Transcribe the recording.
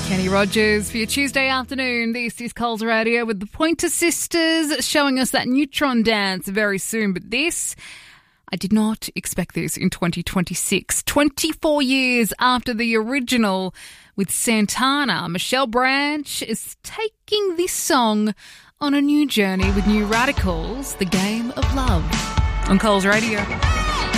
Kenny Rogers for your Tuesday afternoon. This is Coles Radio with the Pointer Sisters showing us that Neutron dance very soon. But this, I did not expect this in 2026. 24 years after the original with Santana, Michelle Branch is taking this song on a new journey with New Radicals, The Game of Love, on Coles Radio.